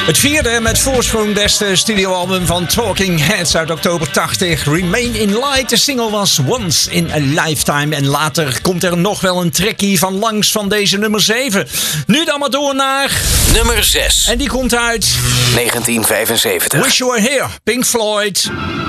Het vierde met voorsprong beste studioalbum van Talking Heads uit oktober 80. Remain in Light. De single was Once in a Lifetime. En later komt er nog wel een trekkie van langs van deze nummer 7. Nu dan maar door naar... nummer 6. En die komt uit... 1975. Wish You Were Here, Pink Floyd.